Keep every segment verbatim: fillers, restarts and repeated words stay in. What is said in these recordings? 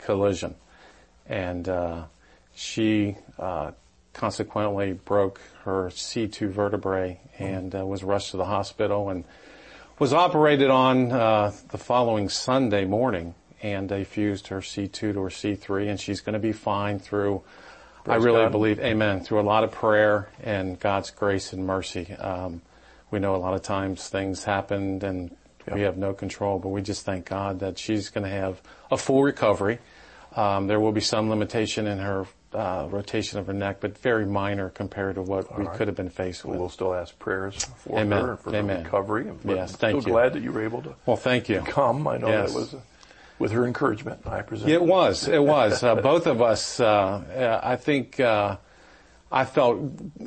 collision. And uh, she uh, consequently broke her C two vertebrae and uh, was rushed to the hospital and was operated on uh, the following Sunday morning. And they fused her C two to her C three, and she's going to be fine through, Praise I really God. believe, amen, through a lot of prayer and God's grace and mercy. Um, we know a lot of times things happened and yeah. we have no control, but we just thank God that she's going to have a full recovery. Um, there will be some limitation in her uh, rotation of her neck, but very minor compared to what All we right. could have been faced with. We'll still ask prayers for amen. her, for amen. her recovery. But yes, I'm thank so you. glad that you were able to, well, thank you. to come. I know yes. that was... A, with her encouragement, I presume. It was. It was. Uh, both of us, uh, I think, uh, I felt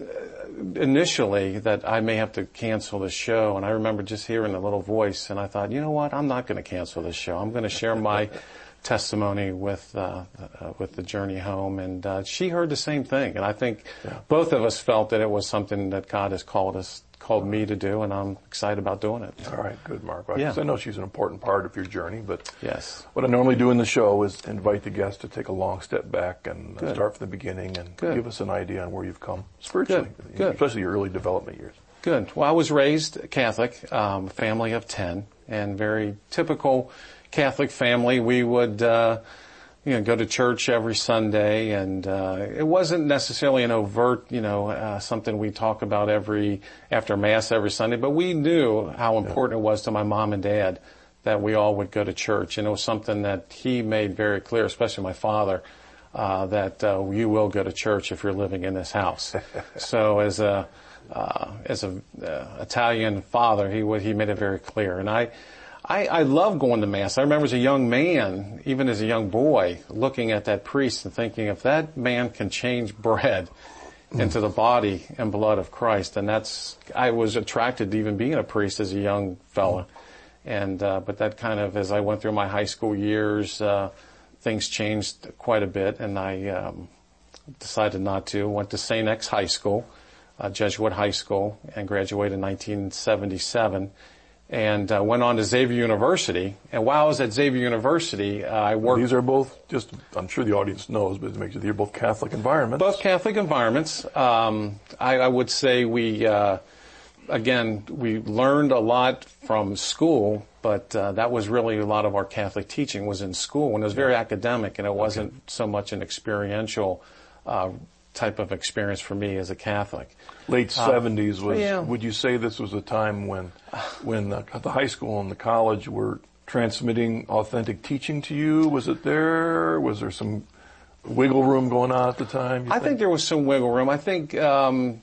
initially that I may have to cancel the show. And I remember just hearing a little voice, and I thought, you know what? I'm not going to cancel this show. I'm going to share my testimony with, uh, uh, with the journey home. And, uh, she heard the same thing. And I think yeah. both of us felt that it was something that God has called us called me to do, and I'm excited about doing it. All right, good, Mark. Well, yeah. I know she's an important part of your journey, but yes. what I normally do in the show is invite the guest to take a long step back and Good. start from the beginning and Good. give us an idea on where you've come spiritually, Good. Good. especially your early development years. Good. Well, I was raised Catholic, um, family of ten, and very typical Catholic family. We would, uh, you know, go to church every Sunday, and uh, it wasn't necessarily an overt, you know, uh, something we talk about every after Mass every Sunday, but we knew how important yeah. it was to my mom and dad that we all would go to church, and it was something that he made very clear, especially my father, uh, that uh, you will go to church if you're living in this house. So as a uh, as a uh, Italian father, he would he made it very clear, and I. I, I love going to Mass. I remember as a young man, even as a young boy, looking at that priest and thinking, if that man can change bread into the body and blood of Christ, then that's, I was attracted to even being a priest as a young fella. And, uh, but that kind of, as I went through my high school years, uh, things changed quite a bit, and I, um, decided not to. Went to Saint X High School, uh, Jesuit high school, and graduated in nineteen seventy-seven. And uh, went on to Xavier University. And while I was at Xavier University, uh, I worked... These are both, just, I'm sure the audience knows, but to make sure they're both Catholic environments. Both Catholic environments. Um, I, I would say we, uh, again, we learned a lot from school, but uh, that was really a lot of our Catholic teaching was in school, and it was very yeah. academic, and it wasn't okay. so much an experiential uh type of experience for me as a Catholic. Late seventies was, yeah. would you say this was a time when, when the, the high school and the college were transmitting authentic teaching to you? Was it there? Was there some wiggle room going on at the time? I think? think there was some wiggle room. I think, um,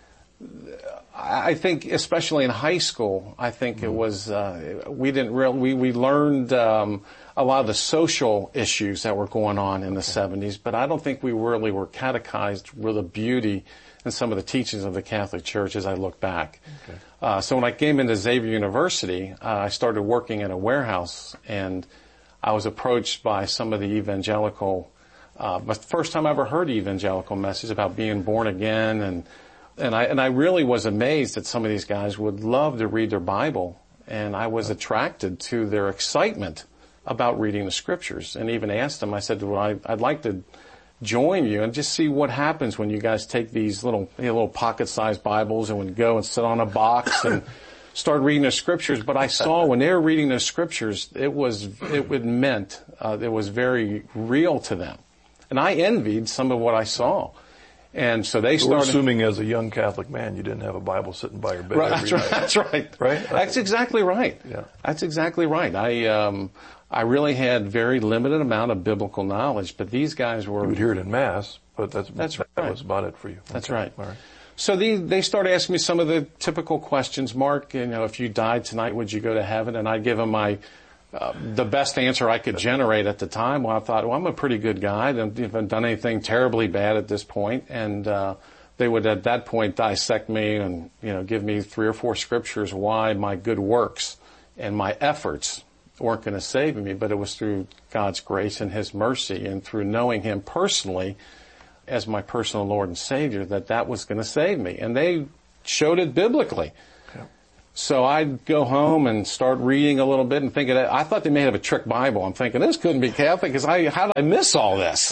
I think especially in high school, I think mm-hmm. it was, uh, we didn't really, we, we learned, um, a lot of the social issues that were going on in the okay. seventies, but I don't think we really were catechized with the beauty and some of the teachings of the Catholic Church as I look back. Okay. Uh, so when I came into Xavier University, uh, I started working in a warehouse, and I was approached by some of the evangelical, uh, the first time I ever heard evangelical message about being born again, and, and I, and I really was amazed that some of these guys would love to read their Bible, and I was attracted to their excitement about reading the scriptures, and even asked them, I said, well, I, I'd like to join you and just see what happens when you guys take these little, you know, little pocket-sized Bibles and would go and sit on a box and start reading the scriptures. But I saw when they were reading the scriptures, it was, it, it meant, uh, it was very real to them. And I envied some of what I saw. And so they so started... We're assuming as a young Catholic man, you didn't have a Bible sitting by your bed right, every that's night. Right, that's right. Right? That's exactly right. Yeah. That's exactly right. I, um, I really had very limited amount of biblical knowledge, but these guys were... You would hear it in Mass, but that's, that's that right. was about it for you. That's okay. right. All right. So they, they started asking me some of the typical questions. Mark, you know, if you died tonight, would you go to heaven? And I'd give them my... Uh, the best answer I could generate at the time. Well, I thought, well, I'm a pretty good guy. I haven't done anything terribly bad at this point. And, uh, they would at that point dissect me and, you know, give me three or four scriptures why my good works and my efforts weren't going to save me, but it was through God's grace and His mercy and through knowing Him personally as my personal Lord and Savior that that was going to save me. And they showed it biblically. Yeah. So I'd go home and start reading a little bit and thinking, I thought they may have a trick Bible. I'm thinking, this couldn't be Catholic, because I, how did I miss all this?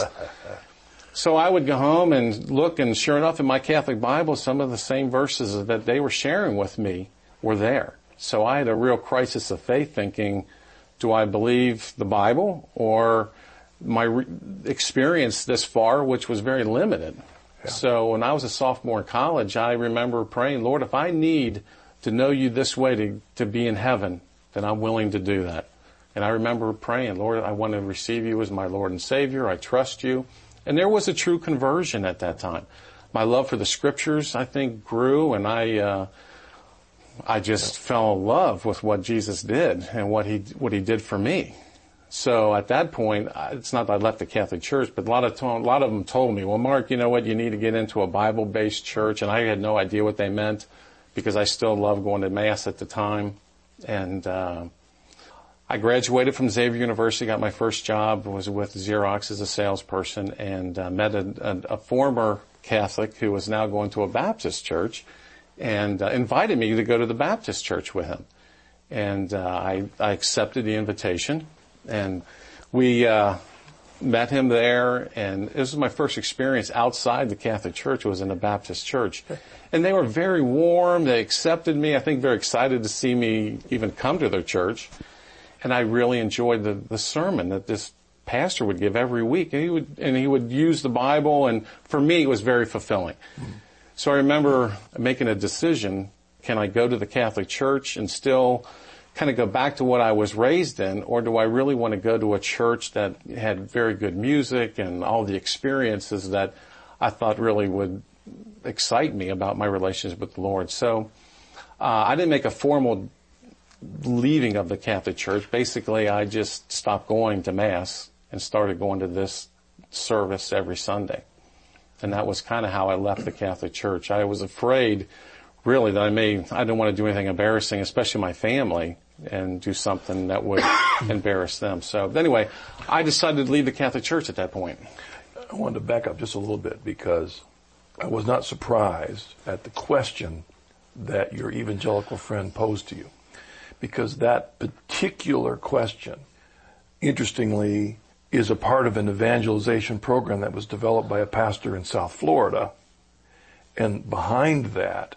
So I would go home and look, and sure enough, in my Catholic Bible, some of the same verses that they were sharing with me were there. So I had a real crisis of faith, thinking, do I believe the Bible or my re- experience this far, which was very limited? Yeah. So when I was a sophomore in college, I remember praying, Lord, if I need to know you this way to, to be in heaven, then I'm willing to do that. And I remember praying, Lord, I want to receive you as my Lord and Savior. I trust you. And there was a true conversion at that time. My love for the Scriptures, I think, grew, and I, uh, I just fell in love with what Jesus did and what he, what he did for me. So at that point, it's not that I left the Catholic Church, but a lot of, to- a lot of them told me, well, Mark, you know what, you need to get into a Bible-based church. And I had no idea what they meant, because I still loved going to Mass at the time. And uh, I graduated from Xavier University, got my first job, was with Xerox as a salesperson, and uh, met a, a, a former Catholic who was now going to a Baptist church, and uh, invited me to go to the Baptist church with him. And uh, I, I accepted the invitation, and we uh, met him there, and this was my first experience outside the Catholic Church. It was in a Baptist church. And they were very warm. They accepted me. I think very excited to see me even come to their church. And I really enjoyed the, the sermon that this pastor would give every week. And he would, and he would use the Bible. And for me, it was very fulfilling. Mm-hmm. So I remember making a decision. Can I go to the Catholic Church and still kind of go back to what I was raised in? Or do I really want to go to a church that had very good music and all the experiences that I thought really would excite me about my relationship with the Lord? So uh, I didn't make a formal leaving of the Catholic Church. Basically, I just stopped going to Mass and started going to this service every Sunday. And that was kind of how I left the Catholic Church. I was afraid, really, that I may, I didn't want to do anything embarrassing, especially my family, and do something that would embarrass them. So anyway, I decided to leave the Catholic Church at that point. I wanted to back up just a little bit, because I was not surprised at the question that your evangelical friend posed to you, because that particular question, interestingly, is a part of an evangelization program that was developed by a pastor in South Florida. And behind that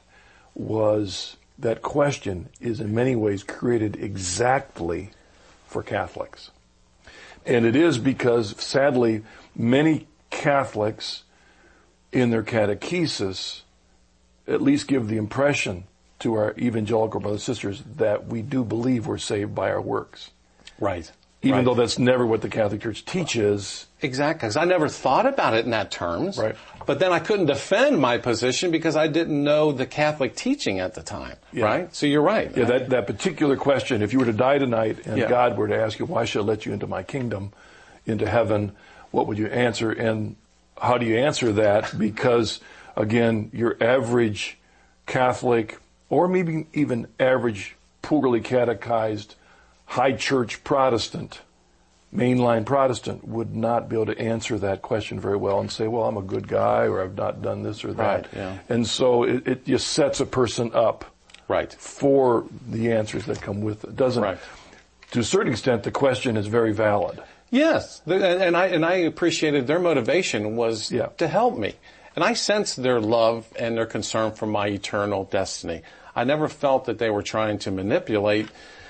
was that question is in many ways created exactly for Catholics. And it is because, sadly, many Catholics in their catechesis at least give the impression to our evangelical brothers and sisters that we do believe we're saved by our works. Right. Even right. though that's never what the Catholic Church teaches. Exactly, because I never thought about it in that terms. Right. But then I couldn't defend my position because I didn't know the Catholic teaching at the time. Yeah. Right? So you're right. Yeah, that, that particular question, if you were to die tonight and yeah. God were to ask you, why should I let you into my kingdom, into heaven, what would you answer? And how do you answer that? Because, again, your average Catholic, or maybe even average poorly catechized high church Protestant, mainline Protestant, would not be able to answer that question very well and say, well, I'm a good guy, or I've not done this or that. Right, yeah. And so it, it just sets a person up right. for the answers that come with it. Doesn't right. To a certain extent, the question is very valid. Yes, and I and I appreciated their motivation was yeah. to help me. And I sensed their love and their concern for my eternal destiny. I never felt that they were trying to manipulate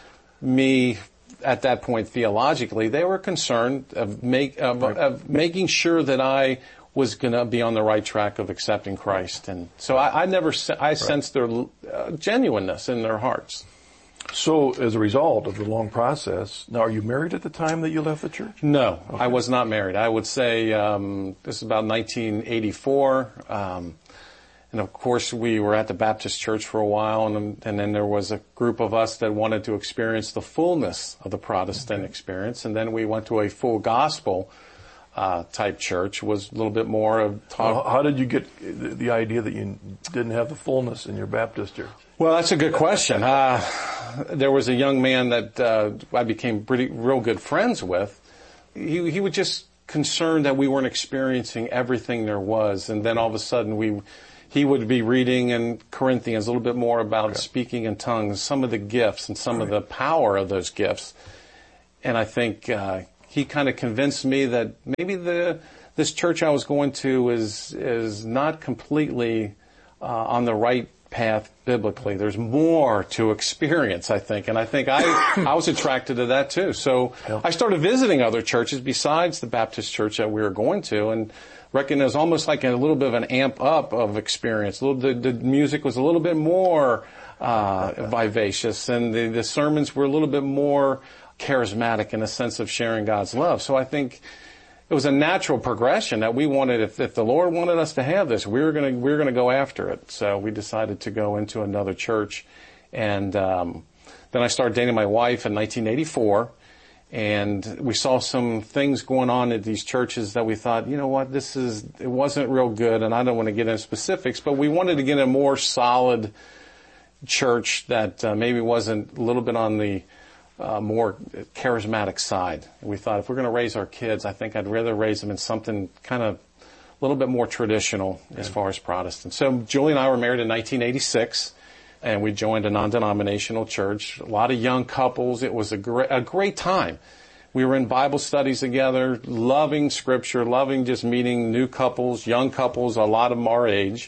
me at that point theologically. They were concerned of, make, of, right. of making sure that I was going to be on the right track of accepting Christ. And so I, I never, I right. sensed their uh, genuineness in their hearts. So as a result of the long process, now are you married at the time that you left the church? No, okay. I was not married. I would say um, this is about nineteen eighty-four. Um, and of course, we were at the Baptist church for a while, and, and then there was a group of us that wanted to experience the fullness of the Protestant okay. experience. And then we went to a full gospel uh, type church. It was a little bit more of talk. How, how did you get the, the idea that you didn't have the fullness in your Baptist church? Well, that's a good question. Uh, there was a young man that uh, I became pretty real good friends with. He he was just concerned that we weren't experiencing everything there was, and then all of a sudden we he would be reading in Corinthians a little bit more about okay. speaking in tongues, some of the gifts and some right. of the power of those gifts. And I think uh, he kind of convinced me that maybe the this church I was going to is is not completely uh, on the right path biblically. There's more to experience, I think. And I think I, I was attracted to that too. So yeah. I started visiting other churches besides the Baptist church that we were going to, and reckoned it was almost like a little bit of an amp up of experience. A little, the, the music was a little bit more uh, vivacious, and the, the sermons were a little bit more charismatic in a sense of sharing God's love. So I think it was a natural progression that we wanted. If, if the Lord wanted us to have this, we were going to we were going to go after it. So we decided to go into another church, and um, then I started dating my wife in nineteen eighty-four. And we saw some things going on at these churches that we thought, you know what, this is, it wasn't real good, and I don't want to get into specifics, but we wanted to get a more solid church that uh, maybe wasn't a little bit on the uh, more charismatic side. And we thought if we're going to raise our kids, I think I'd rather raise them in something kind of a little bit more traditional as far as Protestant. So Julie and I were married in nineteen eighty-six. And we joined a non-denominational church. A lot of young couples. It was a great, a great time. We were in Bible studies together, loving Scripture, loving just meeting new couples, young couples, a lot of them our age,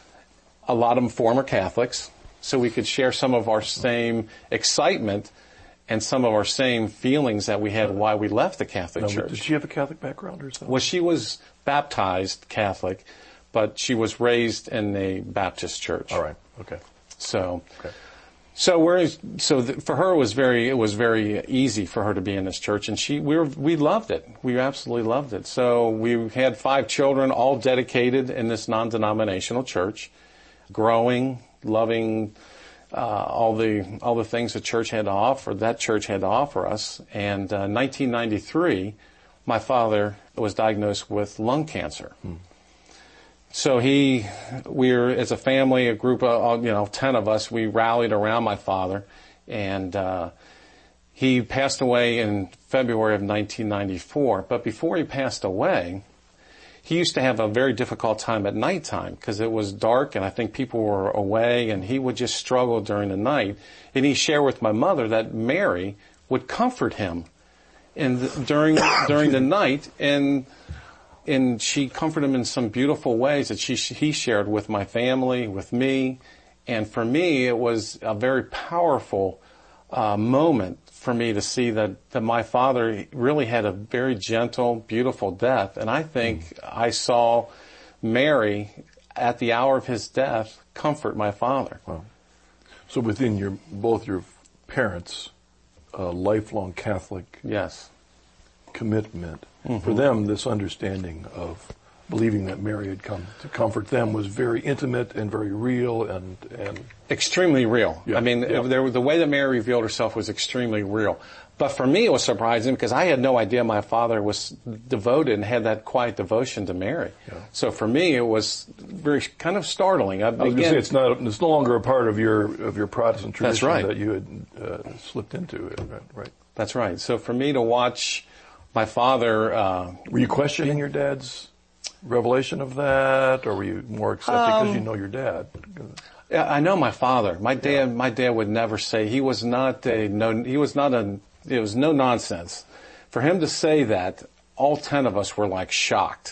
a lot of them former Catholics. So we could share some of our same excitement and some of our same feelings that we had why we left the Catholic now, Church. Did she have a Catholic background herself? Well, she was baptized Catholic, but she was raised in a Baptist church. All right. Okay. So, okay. so we're, so th- for her it was very, it was very easy for her to be in this church, and she, we were, we loved it. We absolutely loved it. So we had five children, all dedicated in this non-denominational church, growing, loving, uh, all the, all the things the church had to offer, that church had to offer us. And, uh, nineteen ninety-three, my father was diagnosed with lung cancer. Hmm. So he, we were, as a family, a group of, you know, ten of us, we rallied around my father, and uh, he passed away in February of nineteen ninety-four. But before he passed away, he used to have a very difficult time at nighttime because it was dark and I think people were away, and he would just struggle during the night. And he shared with my mother that Mary would comfort him in the, during during the night, and And she comforted him in some beautiful ways that she, he shared with my family, with me. And for me, it was a very powerful uh, moment for me to see that, that my father really had a very gentle, beautiful death. And I think mm. I saw Mary, at the hour of his death, comfort my father. Wow. So within your both your parents, uh, lifelong Catholic yes. commitment, mm-hmm. for them, this understanding of believing that Mary had come to comfort them was very intimate and very real and... and extremely real. Yeah, I mean, yeah. there, the way that Mary revealed herself was extremely real. But for me, it was surprising because I had no idea my father was devoted and had that quiet devotion to Mary. Yeah. So for me, it was very kind of startling. I, I was going to say, it's not, it's no longer a part of your, of your Protestant tradition right. that you had uh, slipped into it, right? That's right. So for me to watch my father... Uh, were you questioning your dad's revelation of that, or were you more accepting because um, you know your dad? Yeah, I know my father. My dad, yeah. my dad would never say, he was not a, no, he was not a, it was no nonsense. For him to say that, all ten of us were like shocked.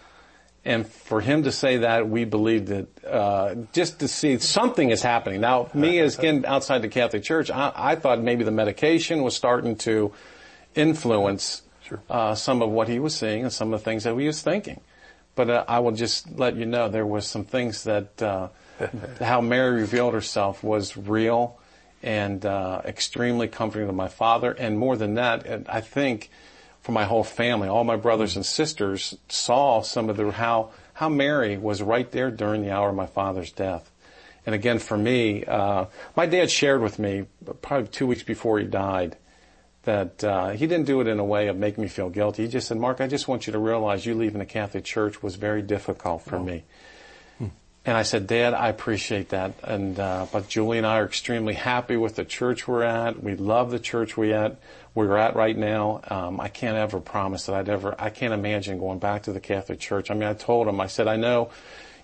And for him to say that, we believed that, uh, just to see something is happening. Now, me as, again, outside the Catholic Church, I, I thought maybe the medication was starting to influence sure. uh, some of what he was seeing and some of the things that he was thinking. But uh, I will just let you know there was some things that, uh, how Mary revealed herself was real and uh, extremely comforting to my father. And more than that, I think for my whole family, all my brothers and sisters saw some of the, how, how Mary was right there during the hour of my father's death. And again, for me, uh, my dad shared with me probably two weeks before he died that uh, he didn't do it in a way of making me feel guilty. He just said, Mark, I just want you to realize you leaving the Catholic Church was very difficult for oh. me. Hmm. And I said, Dad, I appreciate that. And uh, but Julie and I are extremely happy with the church we're at. We love the church we at we're at right now. Um, I can't ever promise that I'd ever. I can't imagine going back to the Catholic Church. I mean, I told him, I said, I know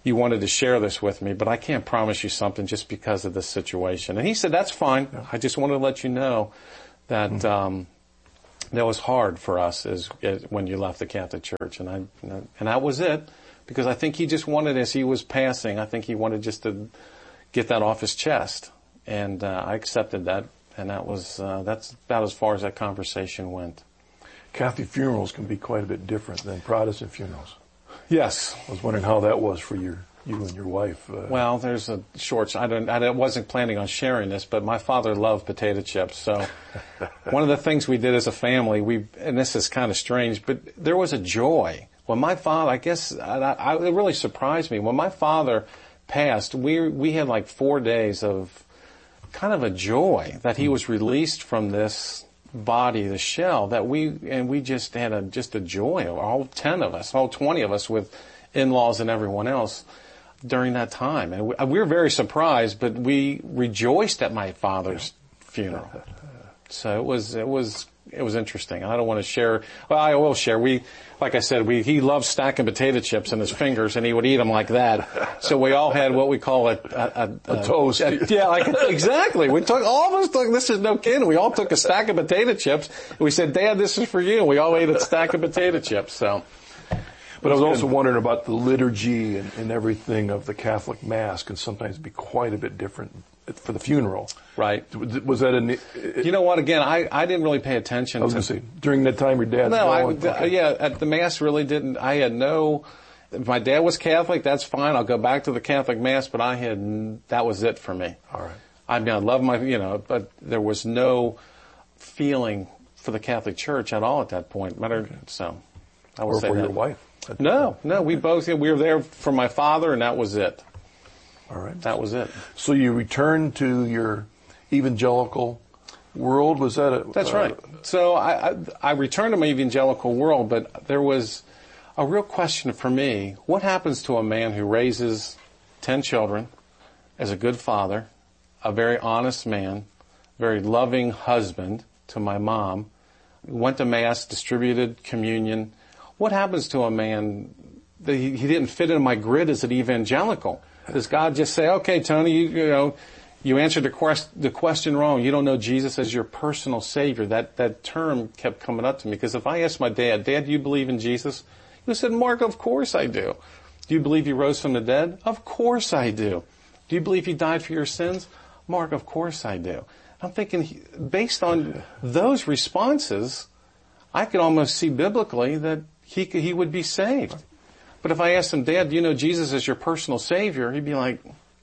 you wanted to share this with me, but I can't promise you something just because of this situation. And he said, that's fine. Yeah. I just wanted to let you know that, mm-hmm. um, that was hard for us as, as when you left the Catholic Church. And I, and that was it, because I think he just wanted, as he was passing, I think he wanted just to get that off his chest. And, uh, I accepted that. And that was, uh, that's about as far as that conversation went. Catholic funerals can be quite a bit different than Protestant funerals. Yes. I was wondering how that was for your, you and your wife. Uh, well, there's a short, I don't, I wasn't planning on sharing this, but my father loved potato chips. So one of the things we did as a family, we, and this is kind of strange, but there was a joy. When my father, I guess, I, I, it really surprised me. When my father passed, we, we had like four days of kind of a joy that he was released from this body, the shell, that we, and we just had a, just a joy, all ten of us, all twenty of us with in-laws and everyone else during that time. And we, we were very surprised, but we rejoiced at my father's funeral. So it was, it was, it was interesting. I don't want to share, well, I will share. We, like I said, we, he loved stacking potato chips in his fingers and he would eat them like that. So we all had what we call a, a, a, a toast. A, yeah, like, exactly. We took, all of us took, this is no kidding. We all took a stack of potato chips. And we said, Dad, this is for you. And we all ate a stack of potato chips. So. But I was also wondering about the liturgy and, and everything of the Catholic Mass can sometimes be quite a bit different for the funeral. Right. Was that a... It, you know what, again, I, I didn't really pay attention I was to... going to say, during that time your dad... No, I, okay. yeah, at the Mass really didn't, I had no... If my dad was Catholic, that's fine, I'll go back to the Catholic Mass, but I had, that was it for me. All right. I mean, I love my, you know, but there was no feeling for the Catholic Church at all at that point. Matter, okay. So, I would or say for that. your wife. No, no, we both, we were there for my father and that was it. All right. That was it. So you returned to your evangelical world? Was that a... That's uh, right. So I, I, I returned to my evangelical world, but there was a real question for me. What happens to a man who raises ten children as a good father, a very honest man, very loving husband to my mom, went to Mass, distributed communion? What happens to a man that he, he didn't fit in my grid as an evangelical? Does God just say, okay, Tony, you, you know, you answered the, quest, the question wrong. You don't know Jesus as your personal Savior. That, that term kept coming up to me. Because if I asked my dad, Dad, do you believe in Jesus? He said, Mark, of course I do. Do you believe he rose from the dead? Of course I do. Do you believe he died for your sins? Mark, of course I do. I'm thinking, based on those responses, I could almost see biblically that he could, he would be saved. But if I asked him, Dad, do you know Jesus as your personal Savior? He'd be like,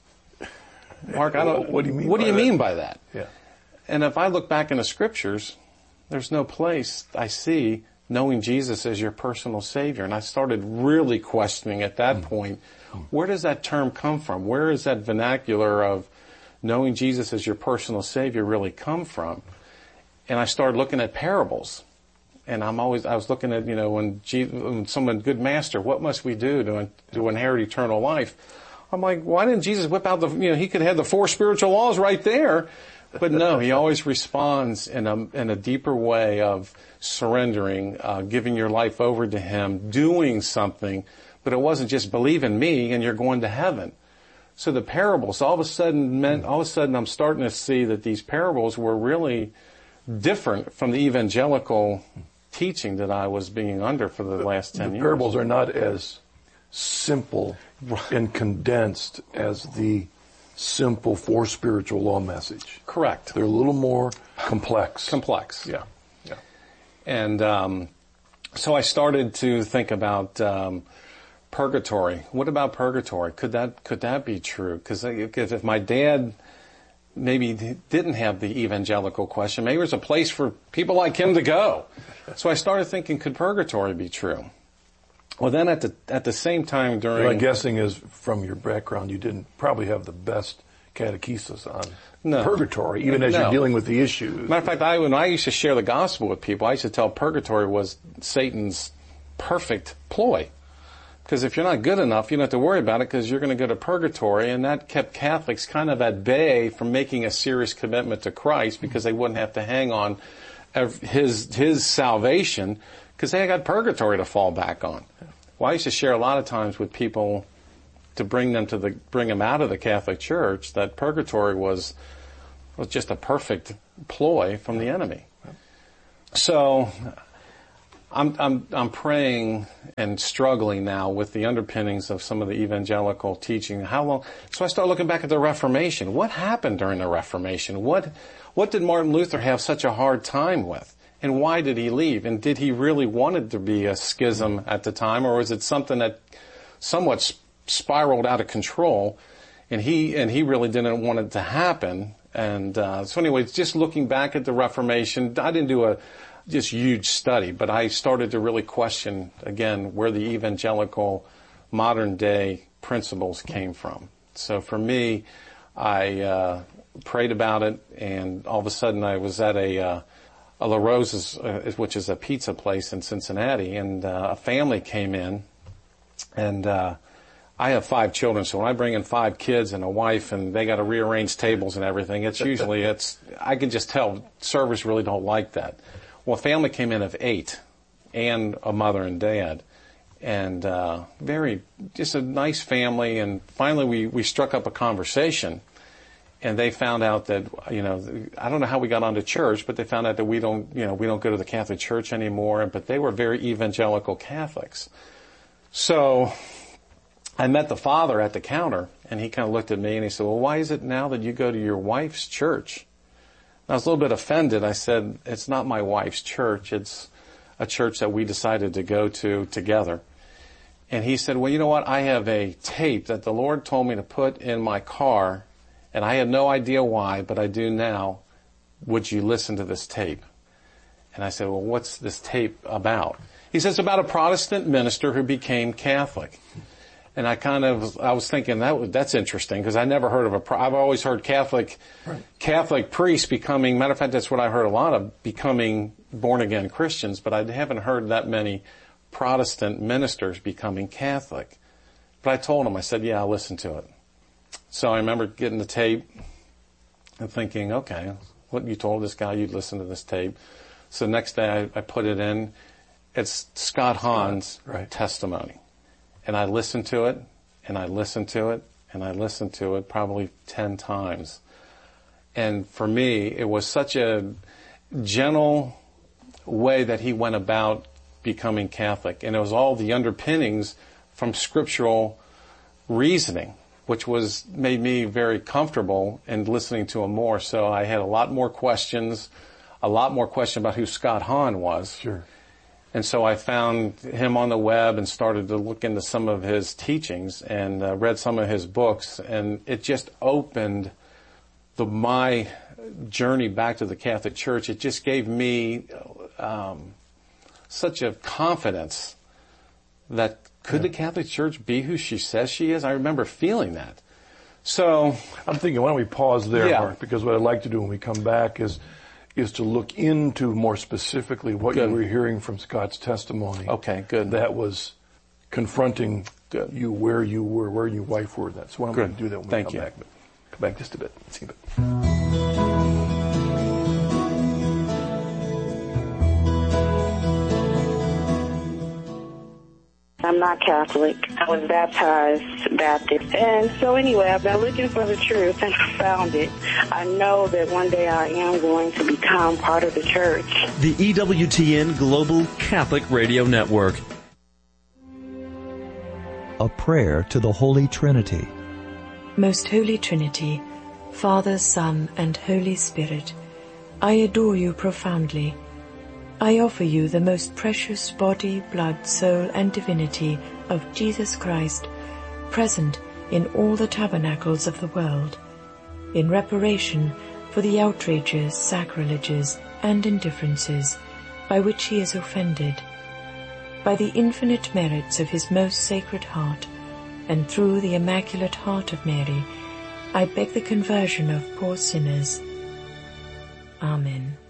Mark, I don't, what do you mean, what by, do you that? mean by that? Yeah. And if I look back in the scriptures, there's no place I see knowing Jesus as your personal Savior. And I started really questioning at that mm. point, where does that term come from? Where does that vernacular of knowing Jesus as your personal Savior really come from? And I started looking at parables. And I'm always, I was looking at, you know, when, Jesus, when someone, good master, what must we do to, to inherit eternal life? I'm like, why didn't Jesus whip out the, you know, he could have the four spiritual laws right there. But no, he always responds in a, in a deeper way of surrendering, uh, giving your life over to him, doing something. But it wasn't just believe in me and you're going to heaven. So the parables all of a sudden meant, all of a sudden I'm starting to see that these parables were really different from the evangelical teaching that I was being under for the last ten the years. Parables are not as simple and condensed as the simple four spiritual law message. Correct. They're a little more complex. Complex. Yeah. Yeah. And um, so I started to think about um, purgatory. What about purgatory? Could that could that be true? Because if my dad maybe didn't have the evangelical question, maybe there's a place for people like him to go. So I started thinking, could purgatory be true? Well, then at the at the same time during... What I'm guessing is, from your background, you didn't probably have the best catechesis on no. purgatory, even as no. you're dealing with the issues. Matter of fact, I, when I used to share the gospel with people, I used to tell purgatory was Satan's perfect ploy. Because if you're not good enough, you don't have to worry about it because you're going to go to purgatory. And that kept Catholics kind of at bay from making a serious commitment to Christ because they wouldn't have to hang on his his salvation because they got purgatory to fall back on. Well, I used to share a lot of times with people to bring them to the bring them out of the Catholic Church, that purgatory was was just a perfect ploy from the enemy. So I'm I'm I'm praying and struggling now with the underpinnings of some of the evangelical teaching. How long? So I start looking back at the Reformation. What happened during the Reformation? What what did Martin Luther have such a hard time with? And why did he leave? And did he really want it to be a schism at the time, or was it something that somewhat spiraled out of control, and he and he really didn't want it to happen? And uh, so, anyways, just looking back at the Reformation, I didn't do a just huge study, but I started to really question again where the evangelical modern day principles came from. So for me, I uh, prayed about it, and all of a sudden I was at a uh, a La Rosa's, uh, which is a pizza place in Cincinnati, and uh, a family came in, and uh, I have five children, so when I bring in five kids and a wife, and they got to rearrange tables and everything, it's usually, it's, I can just tell servers really don't like that. Well, a family came in of eight, and a mother and dad, and uh, very, just a nice family, and finally we, we struck up a conversation. And they found out that, you know, I don't know how we got onto church, but they found out that we don't, you know, we don't go to the Catholic Church anymore. But they were very evangelical Catholics. So I met the father at the counter, and he kind of looked at me and he said, well, why is it now that you go to your wife's church? And I was a little bit offended. I said, it's not my wife's church. It's a church that we decided to go to together. And he said, well, you know what? I have a tape that the Lord told me to put in my car, and I had no idea why, but I do now. Would you listen to this tape? And I said, well, what's this tape about? He says, about a Protestant minister who became Catholic. And I kind of, I was thinking that that's interesting, because I never heard of a, I've always heard Catholic, right. Catholic priests becoming, matter of fact, that's what I heard a lot of, becoming born-again Christians, but I haven't heard that many Protestant ministers becoming Catholic. But I told him, I said, yeah, I'll listen to it. So I remember getting the tape and thinking, okay, what you told this guy, you'd listen to this tape. So next day I, I put it in. It's Scott Hahn's right. testimony. And I listened to it, and I listened to it, and I listened to it probably ten times. And for me, it was such a gentle way that he went about becoming Catholic. And it was all the underpinnings from scriptural reasoning, which was made me very comfortable in listening to him more. So I had a lot more questions, a lot more questions about who Scott Hahn was. Sure. And so I found him on the web and started to look into some of his teachings and uh, read some of his books, and it just opened the my journey back to the Catholic Church. It just gave me um, such a confidence that could yeah. the Catholic Church be who she says she is? I remember feeling that. So I'm thinking, why don't we pause there, yeah. Mark? Because what I'd like to do when we come back is is to look into more specifically what good. you were hearing from Scott's testimony. Okay, good. That was confronting good. you where you were, where your wife were. That's why I'm going to do that when Thank we come you. back. But come back just a bit. Let's see a bit. I'm not Catholic. I was baptized Baptist. And so anyway, I've been looking for the truth, and I found it. I know that one day I am going to become part of the church. The E W T N Global Catholic Radio Network. A prayer to the Holy Trinity. Most Holy Trinity, Father, Son, and Holy Spirit, I adore you profoundly. I offer you the most precious body, blood, soul, and divinity of Jesus Christ, present in all the tabernacles of the world, in reparation for the outrages, sacrileges, and indifferences by which he is offended. By the infinite merits of his most sacred heart, and through the Immaculate Heart of Mary, I beg the conversion of poor sinners. Amen.